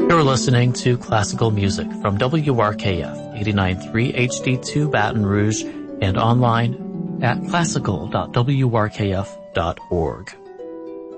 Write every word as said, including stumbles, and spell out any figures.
You're listening to classical music from W R K F eighty-nine point three H D two Baton Rouge and online at classical dot w r k f dot org.